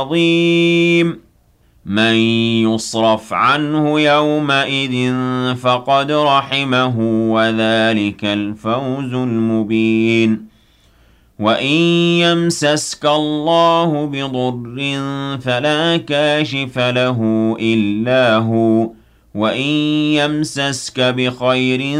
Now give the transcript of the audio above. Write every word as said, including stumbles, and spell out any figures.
عظيم من يصرف عنه يومئذ فقد رحمه وذلك الفوز المبين وإن يمسسك الله بضر فلا كاشف له إلا هو وإن يمسسك بخير